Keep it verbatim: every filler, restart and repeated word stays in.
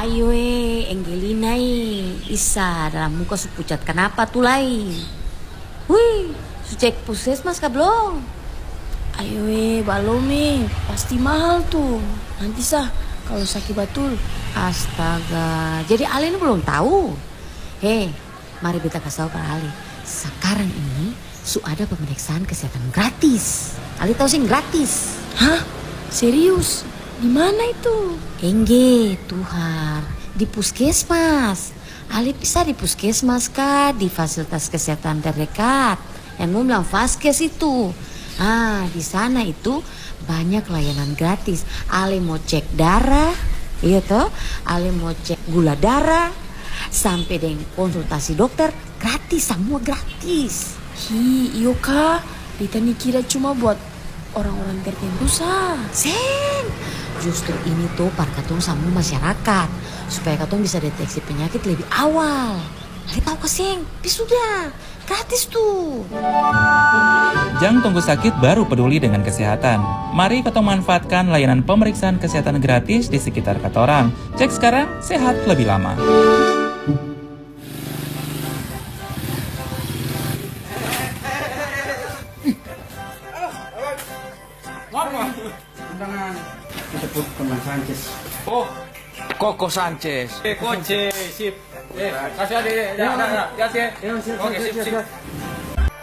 Ayo eh, Angelina eh, Isa dalam muka su pucat kenapa tuh lai? Wih, su cek puskesmas kah belum? Ayo eh, balom eh, pasti mahal tuh. Nanti sah kalau sakit batul. Astaga, jadi Ali ini belum tahu. Hei, mari kita kasih tahu para Ali. Sekarang ini su ada pemeriksaan kesehatan gratis. Ali tahu sih gratis. Hah? Serius? Di mana itu? Engge, Tuhar, di puskesmas. Ali bisa di puskesmas kah, di fasilitas kesehatan terdekat. Yang mau bilang Vaskes itu. Ah, di sana itu banyak layanan gratis. Ali mau cek darah, iya toh? Ali mau cek gula darah, sampai dengan konsultasi dokter gratis, semua gratis. Hi, iyo kak. Rita nih kira cuma buat orang-orang tertentu sah. Sen, justru ini tuh par katong sama masyarakat supaya katong bisa deteksi penyakit lebih awal. Ali tahu kesing, tapi sudah gratis tuh. Jangan tunggu sakit baru peduli dengan kesehatan. Mari katong manfaatkan layanan pemeriksaan kesehatan gratis di sekitar katorang. Cek sekarang, sehat lebih lama. Kita pun teman Sanchez. Oh, Koko Sanchez. Eh, Coche, sip. Eh, kasih adik, ya, ya, ya, ya, ya. Oke, sip, sip.